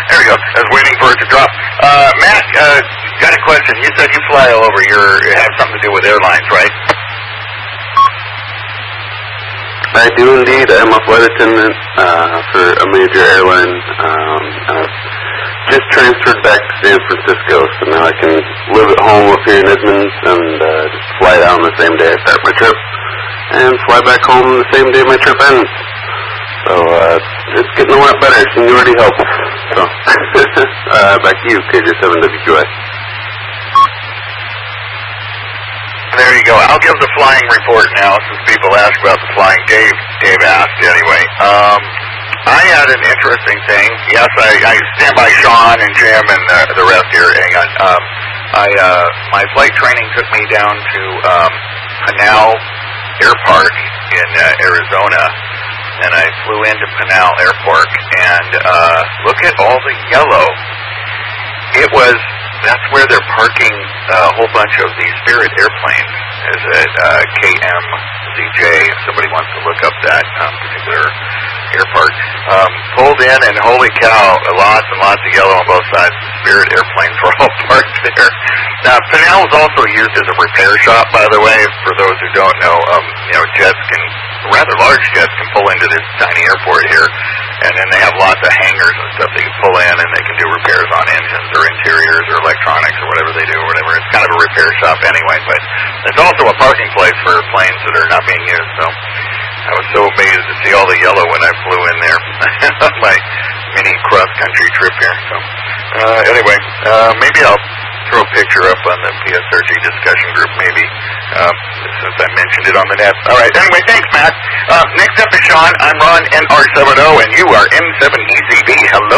There we go. I was waiting for it to drop. Matt, got a question. You said you fly all over. You have something to do with airlines, right? I do indeed. I'm a flight attendant for a major airline. Just transferred back to San Francisco, so now I can live at home up here in Edmonds and just fly down the same day I start my trip and fly back home the same day my trip ends. So it's getting a lot better. Seniority helps. So back to you, KJ7WQA. There you go. I'll give the flying report now since people asked about the flying. Dave asked anyway. I had an interesting thing. Yes, I stand by Sean and Jim and the rest here. Hang on. My flight training took me down to Pinal Air Park in Arizona, and I flew into Pinal Airport, and look at all the yellow. That's where they're parking a whole bunch of these Spirit airplanes. Is it KMZJ? If somebody wants to look up that particular airport. Pulled in, and holy cow, lots and lots of yellow on both sides. Spirit airplanes were all parked there. Now, Pinal is also used as a repair shop, by the way. For those who don't know, rather large jets can pull into this tiny airport here, and then they have lots of hangars and stuff they can pull in, and they can do repairs on engines or interiors or electronics or whatever they do or whatever. It's kind of a repair shop anyway, but it's also a parking place for planes that are not being used. So I was so amazed to see all the yellow when I flew in there on my mini cross-country trip here. So anyway, maybe I'll throw a picture up on the PSRG discussion group, maybe, since I mentioned it on the net. All right, anyway, thanks, Matt. Next up is Sean. I'm Ron, NR70, and you are M7ECB. Hello.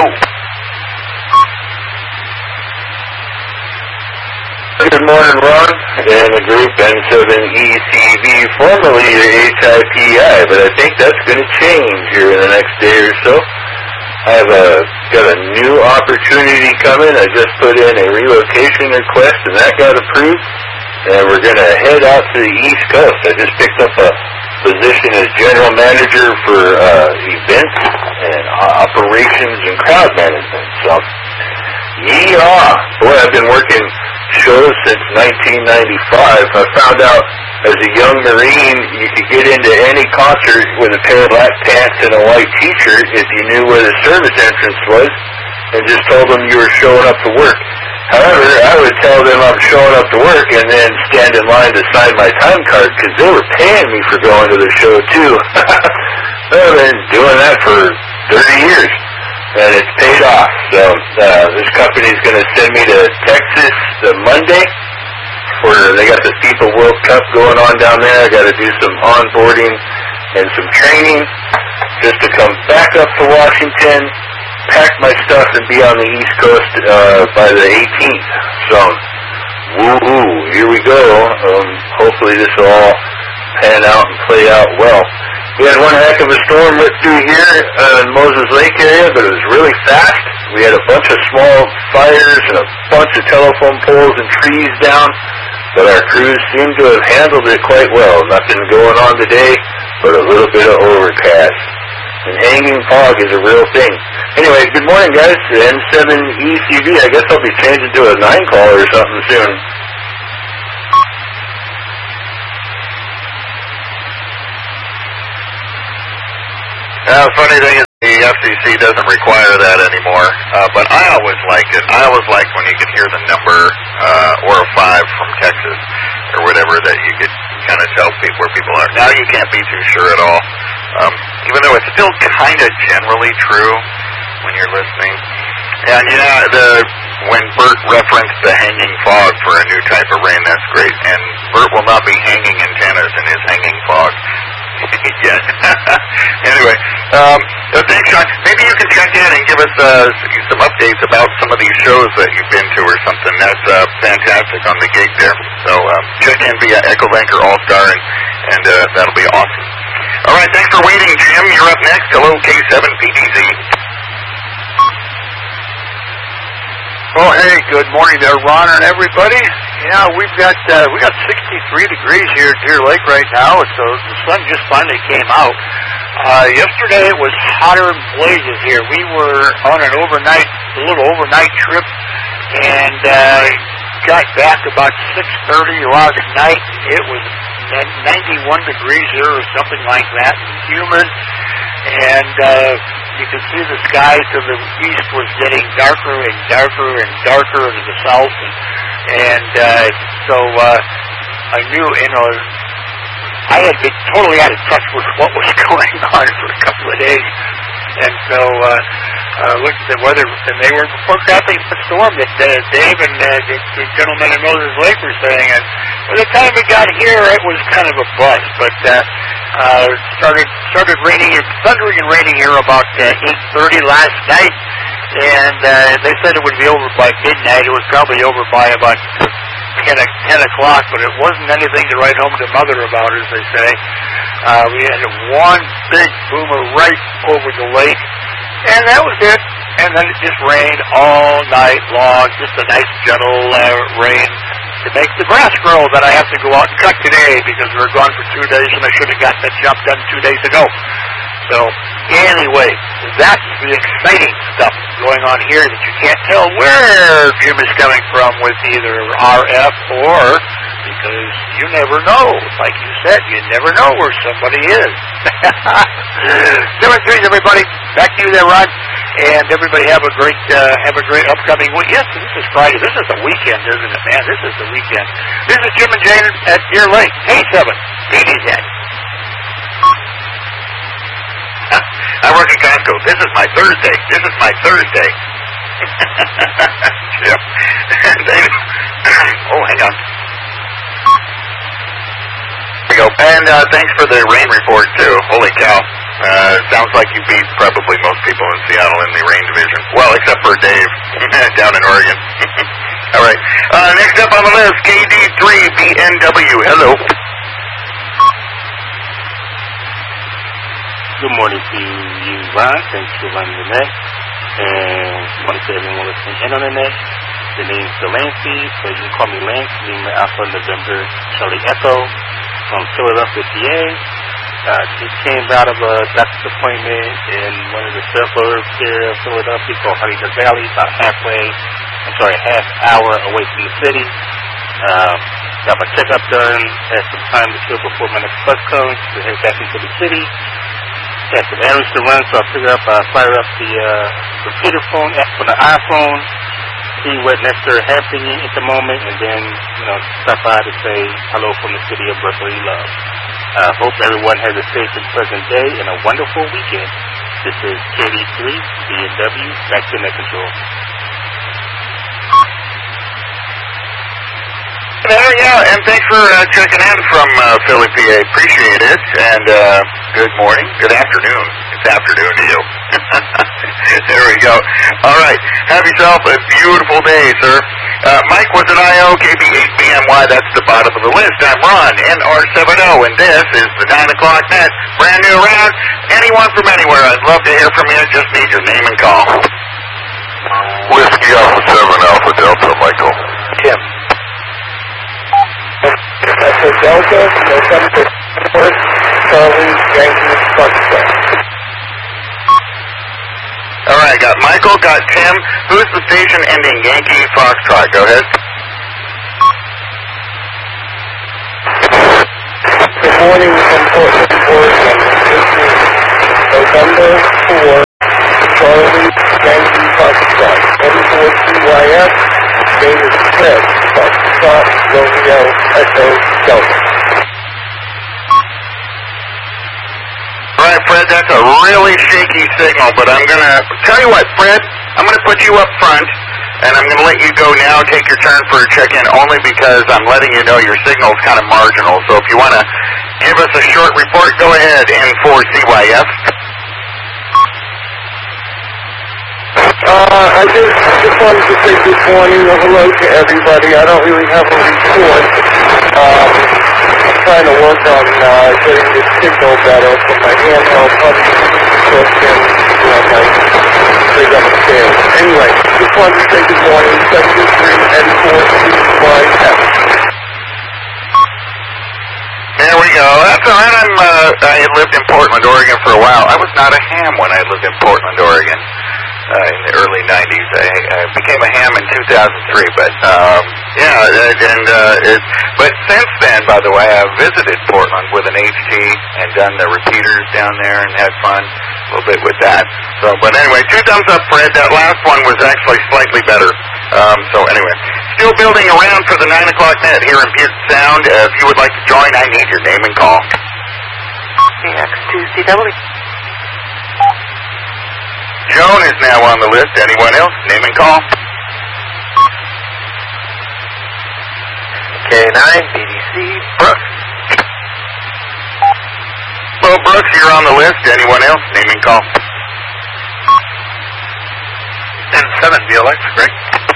Good morning, Ron, and the group N7ECB, formerly your HIPI, but I think that's going to change here in the next day or so. I have got a new opportunity coming. I just put in a relocation request, and that got approved, and we're going to head out to the East Coast. I just picked up a position as general manager for events and operations and crowd management. So, yeehaw! Boy, I've been working shows since 1995. I found out as a young Marine you could get into any concert with a pair of black pants and a white t-shirt if you knew where the service entrance was and just told them you were showing up to work. However, I would tell them I'm showing up to work and then stand in line to sign my time card because they were paying me for going to the show too. I've been doing that for 30 years. And it's paid off. So this company's going to send me to Texas Monday for they got the FIFA World Cup going on down there. I got to do some onboarding and some training just to come back up to Washington, pack my stuff, and be on the East Coast by the 18th. So, woohoo! Here we go. Hopefully this will all pan out and play out well. We had one heck of a storm rip through here in Moses Lake area, but it was really fast. We had a bunch of small fires and a bunch of telephone poles and trees down, but our crews seem to have handled it quite well. Nothing going on today, but a little bit of overcast. And hanging fog is a real thing. Anyway, good morning, guys. N7ECB. I guess I'll be changing to a 9-call or something soon. Funny thing is the FCC doesn't require that anymore, but I always liked it. I always liked when you could hear the number or a 5 from Texas or whatever, that you could kind of tell people where people are. Now you can't be too sure at all, even though it's still kind of generally true when you're listening. And when Bert referenced the hanging fog for a new type of rain, that's great. And Bert will not be hanging antennas in his hanging fog. Yes. Anyway, thanks, Sean. Maybe you can check in and give us some updates about some of these shows that you've been to or something. That's fantastic on the gig there. So check in via Echo Anchor All-Star, and that'll be awesome. All right, thanks for waiting, Jim. You're up next. Hello, K7PTZ. Oh, hey, good morning there, Ron and everybody. Yeah, we got 63 degrees here at Deer Lake right now. The sun just finally came out. Yesterday it was hotter than blazes here. We were on a little overnight trip, and got back about 6:30 last night. It was 91 degrees here or something like that, humid, and you could see the sky to the east was getting darker and darker and darker to the south, and so I knew, I had been totally out of touch with what was going on for a couple of days, and so looked at the weather, and they were forecasting a storm that Dave and the gentleman in Moses Lake were saying, and by the time we got here, it was kind of a bust, but started raining, thundering and raining here about 8:30 last night, and they said it would be over by midnight. It was probably over by about 10 o'clock, but it wasn't anything to write home to Mother about, as they say. We had one big boomer right over the lake, and that was it. And then it just rained all night long, just a nice gentle rain to make the grass grow that I have to go out and cut today because we were gone for 2 days, and I should have got that job done 2 days ago. So anyway, that's the exciting stuff going on here that you can't tell where Jim is coming from with either RF or, because you never know. Like you said, you never know where somebody is. 7-3, everybody. Back to you there, Ron. And everybody have a great upcoming week. Yes, this is Friday. This is the weekend, isn't it, man? This is the weekend. This is Jim and Jane at Deer Lake. Hey, 7. BDZ. I work at Costco. This is my Thursday. Yep. Oh, hang on. There we go. And thanks for the rain report, too. Holy cow. Sounds like you beat probably most people in Seattle in the rain division. Well, except for Dave down in Oregon. All right. Next up on the list, KD3BNW. Hello. Good morning to you, Ron. Thanks for running the net. And I want to say everyone listening in on the net. The name's Delancey, so you can call me Lance, Lima Alpha November Charlie Echo from Philadelphia, PA. Just came out of a doctor's appointment in one of the suburbs here of Philadelphia called Huntington Valley, about half hour away from the city. Got my checkup done, had some time to chill before my next bus comes to head back into the city. Had some errands to run, so I figured fire up the computer phone app on the iPhone, see what necessary happening at the moment, and then, stop by to say hello from the city of brotherly love. Hope everyone has a safe and pleasant day and a wonderful weekend. This is KD3, BNW, back to net control. Yeah, and thanks for checking in from Philly, PA. Appreciate it. And good morning, good afternoon. It's afternoon to you. There we go. All right. Have yourself a beautiful day, sir. Mike was an IO, KB8BMY. That's the bottom of the list. I'm Ron, NR70, and this is the 9 o'clock net. Brand new round. Anyone from anywhere. I'd love to hear from you. Just need your name and call. Whiskey Alpha 7 Alpha Delta, Michael. Tim. Echo Delta, November 4th, Charlie, Yankee, Foxtrot. All right, got Michael, got Tim. Who's the station ending Yankee Foxtrot? Go ahead. Good morning from Portland, Oregon. This is November 4th, Charlie, Yankee, Foxtrot. M4CYF, David Smith, Foxtrot, Romeo, Echo, Delta. All right, Fred, that's a really shaky signal, but I'm going to tell you what, Fred, I'm going to put you up front, and I'm going to let you go now, take your turn for a check-in, only because I'm letting you know your signal's kind of marginal. So if you want to give us a short report, go ahead, N4CYF. I just wanted to say good morning or hello to everybody. I don't really have a report. I'm trying to work on getting the signal better from my handheld hook and my big upstairs. Anyway, just wanted to say good morning. 723 N4CYF. There we go. That's all right. I had lived in Portland, Oregon for a while. I was not a ham when I lived in Portland, Oregon. In the early 90s. I became a ham in 2003, but but since then, by the way, I've visited Portland with an HT and done the repeaters down there and had fun a little bit with that. So, but anyway, 2 thumbs up, Fred. That last one was actually slightly better. So anyway, still building around for the 9 o'clock net here in Puget Sound. If you would like to join, I need your name and call. KX2CW. Joan is now on the list. Anyone else? Name and call. K9, BDC, Brooks. Well, Brooks, you're on the list. Anyone else? Name and call. N7, VLX, Greg.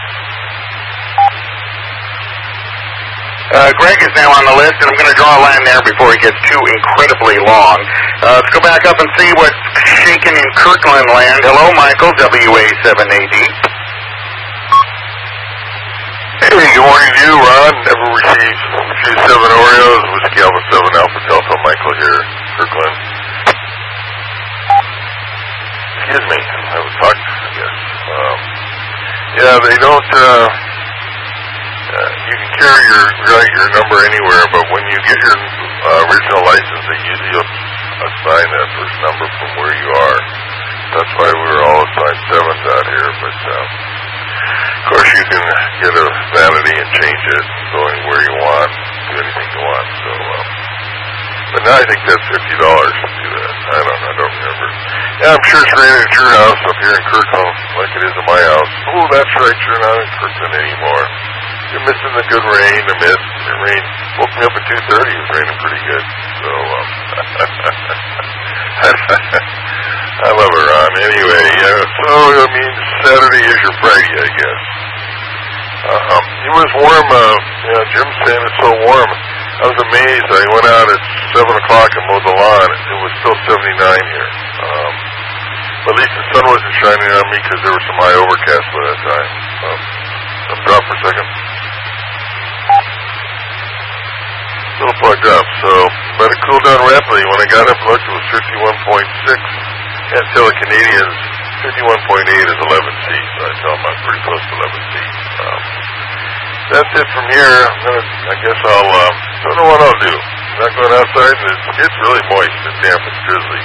Greg is now on the list, and I'm going to draw a line there before it gets too incredibly long. Let's go back up and see what's shaking in Kirkland land. Hello, Michael, WA7AD. Hey, good morning to you, Ron. Never received 7 Oreos, Whiskey Alpha 7 Alpha Delta. Michael here, Kirkland. Excuse me, I was talking, I guess. They don't, you can carry your number anywhere, but when you get your original license, they usually assign that first number from where you are. That's why we were all assigned 7s out here, but of course you can get a vanity and change it, going where you want, do anything you want. So, but now I think that's $50 to do that. I don't remember. Yeah, I'm sure it's raining at your house up here in Kirkland, like it is at my house. Oh, that's right, you're not in Kirkland anymore. You're missing the good rain, the mist. The rain woke me up at 2:30. It was raining pretty good. So, I love it, Ron. Anyway, so, I mean, Saturday is your Friday, I guess. It was warm. Jim's saying it's so warm. I was amazed. I went out at 7 o'clock and mowed the lawn. It was still 79 here. But at least the sun wasn't shining on me because there was some high overcast by that time. Drop for a second. Still plugged up, so let it cool down rapidly. When I got up and looked, it was 51.6. Can't tell the Canadians 51.8 is 11C, so I tell them I'm pretty close to 11C. That's it from here. I guess don't know what I'll do. I'm not going outside, and it's really moist and damp and drizzly.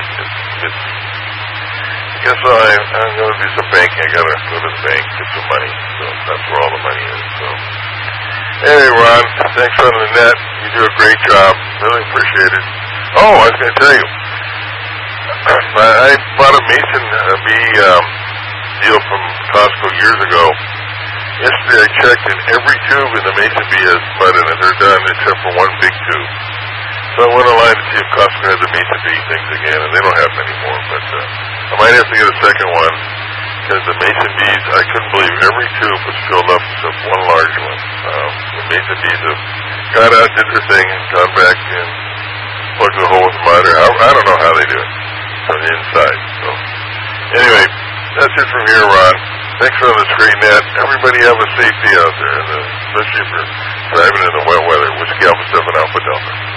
I guess I'm going to do some banking. I got to go to the bank, get some money. So that's where all the money is. So, hey, Ron, thanks for running the net. You do a great job. Really appreciate it. Oh, I was going to tell you. I bought a Mason bee deal from Costco years ago. Yesterday I checked, and every tube in the Mason bee has budded, and they're done except for one big tube. So I went online to see if Costco had the Mason bee things again, and they don't have them anymore. But I might have to get a second one, because the Mason bees, I couldn't believe every tube was filled up except one large one. The Mason bees have got out, did their thing, gone back and plugged the hole with mud, or I don't know how they do it from the inside. So anyway, that's it from here, Ron. Thanks for this great net. Everybody have a safe day out there, especially if you're driving in the wet weather. Whiskey Alpha 7 Alpha Delta.